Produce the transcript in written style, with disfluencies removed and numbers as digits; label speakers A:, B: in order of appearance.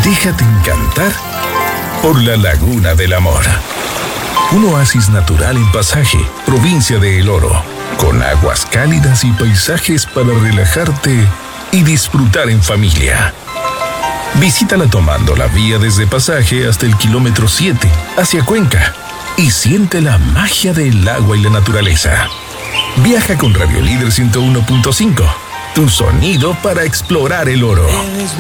A: Déjate encantar por la Laguna del Amor. Un oasis natural en Pasaje, provincia de El Oro, con aguas cálidas y paisajes para relajarte y disfrutar en familia. Visítala tomando la vía desde Pasaje hasta el kilómetro 7, hacia Cuenca, y siente la magia del agua y la naturaleza. Viaja con Radio Líder 101.5, tu sonido para explorar El Oro.